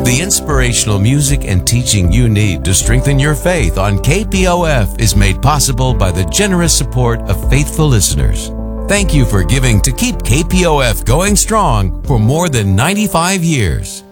The inspirational music and teaching you need to strengthen your faith on KPOF is made possible by the generous support of faithful listeners. Thank you for giving to keep KPOF going strong for more than 95 years.